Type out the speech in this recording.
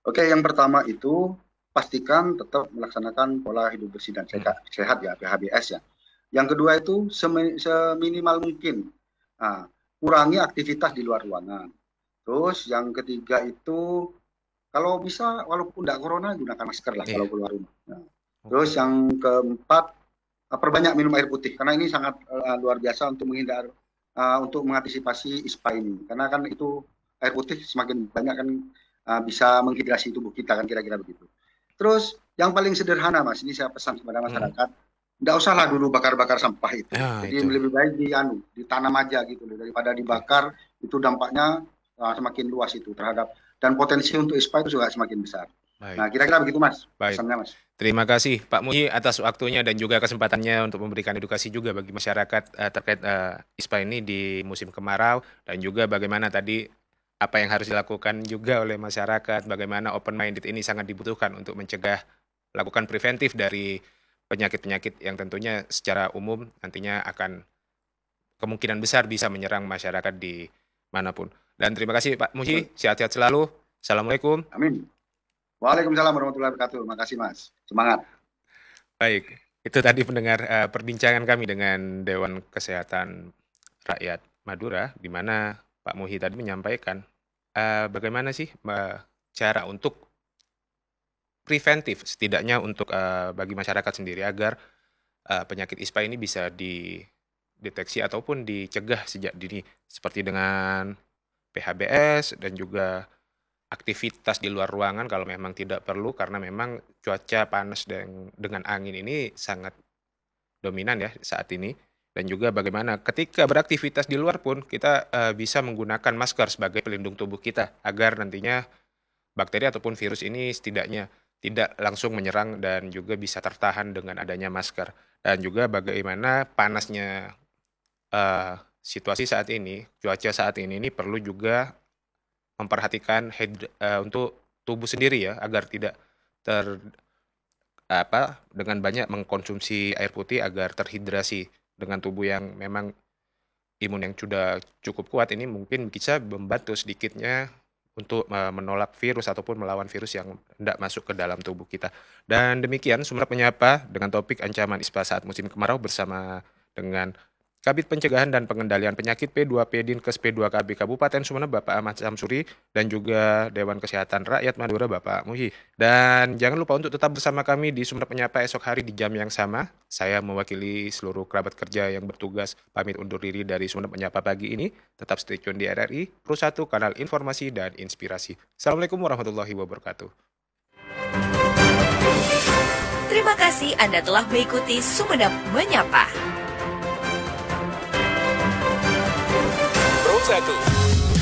Oke, yang pertama itu pastikan tetap melaksanakan pola hidup bersih dan Hmm. sehat ya, PHBS ya. Yang kedua itu seminimal mungkin. Nah, kurangi aktivitas di luar ruangan. Terus yang ketiga itu kalau bisa walaupun tidak corona gunakan masker lah kalau Iya, keluar rumah. Nah, terus oke. yang keempat perbanyak minum air putih karena ini sangat luar biasa untuk untuk mengantisipasi ispa ini. Karena kan itu air putih semakin banyak kan bisa menghidrasi tubuh kita kan kira-kira begitu. Terus yang paling sederhana Mas, ini saya pesan kepada Mm. masyarakat, tidak usahlah dulu bakar-bakar sampah itu. Ah, Jadi itu. lebih baik ditanam aja gitu loh daripada Oke, dibakar itu dampaknya semakin luas itu terhadap dan potensi untuk ispa itu juga semakin besar. Nah, baik. kira-kira begitu Mas, Baik. pesannya Mas. Terima kasih Pak Muhi atas waktunya dan juga kesempatannya untuk memberikan edukasi juga bagi masyarakat terkait ISPA ini di musim kemarau dan juga bagaimana tadi apa yang harus dilakukan juga oleh masyarakat, bagaimana open minded ini sangat dibutuhkan untuk mencegah lakukan preventif dari penyakit-penyakit yang tentunya secara umum nantinya akan kemungkinan besar bisa menyerang masyarakat di manapun. Dan terima kasih Pak Muhi, Betul. sehat-sehat selalu. Assalamualaikum. Amin. Waalaikumsalam warahmatullahi wabarakatuh. Makasih Mas. Semangat. Baik, itu tadi pendengar perbincangan kami dengan Dewan Kesehatan Rakyat Madura, di mana Pak Muhi tadi menyampaikan bagaimana sih cara untuk preventif, setidaknya untuk bagi masyarakat sendiri agar penyakit ISPA ini bisa dideteksi ataupun dicegah sejak dini, seperti dengan PHBS dan juga aktivitas di luar ruangan kalau memang tidak perlu karena memang cuaca panas dan dengan angin ini sangat dominan ya saat ini dan juga bagaimana ketika beraktivitas di luar pun kita bisa menggunakan masker sebagai pelindung tubuh kita agar nantinya bakteri ataupun virus ini setidaknya tidak langsung menyerang dan juga bisa tertahan dengan adanya masker dan juga bagaimana panasnya situasi saat ini cuaca saat ini perlu juga memperhatikan untuk tubuh sendiri ya agar tidak ter dengan banyak mengkonsumsi air putih agar terhidrasi dengan tubuh yang memang imun yang sudah cukup kuat ini mungkin bisa membantu sedikitnya untuk menolak virus ataupun melawan virus yang hendak masuk ke dalam tubuh kita. Dan demikian Sumerap Menyapa dengan topik ancaman ISPA saat musim kemarau bersama dengan Kabid Pencegahan dan Pengendalian Penyakit P2P Dinkes P2KB Kabupaten Sumeneb Bapak Ahmad Samsuri dan juga Dewan Kesehatan Rakyat Madura Bapak Muhi. Dan jangan lupa untuk tetap bersama kami di Sumerap Menyapa esok hari di jam yang sama. Saya mewakili seluruh kerabat kerja yang bertugas pamit undur diri dari Sumerap Menyapa pagi ini. Tetap stay tune di RRI, Pro 1 kanal informasi dan inspirasi. Assalamualaikum warahmatullahi wabarakatuh. Terima kasih Anda telah mengikuti Sumedap Menyapa. Pro 1